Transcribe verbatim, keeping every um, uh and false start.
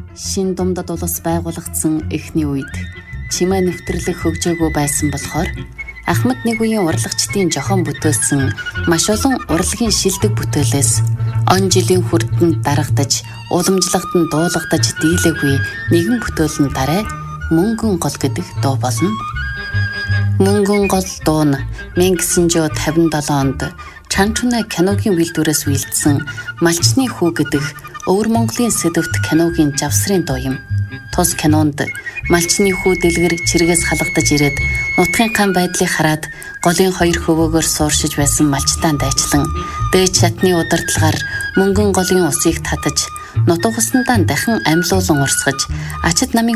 Шин думдад улс байгуулагдсан эхний үед чимээ нэвтрлэх хөгжөөгөө байсан болохоор Ахмад нэг үеийн урлагчдын жохон бүтээсэн маш олон урлагийн шилдэг бүтээлээс он жилийн хүрдэнд дарагдаж, уламжлагт нь дуулагдаж дийлээгүй нэгэн бүтээл нь дараа Мөнгөн гол гэдэг дуу болно. Мөнгөн гол дуу нь мянга девятьсот тавьж седь онд Чанчуна киногийн үйлдвэрээс үйлдсэн Малчны хүү гэдэг Өвөр Монголын сэдвт киногийн завсрын дуу юм. Тус кинонд Малчны хүү дэлгэр чиргээс халагдаж ирээд нутгийн ган байдлыг хараад голын хоёр хөвөөгөр сууршиж байсан малчтаан дайчлан дээд шатны удирдлагаар мөнгөн голын усыг татаж нутаг уснандаа дахин амьлуулан урсгаж ачид намын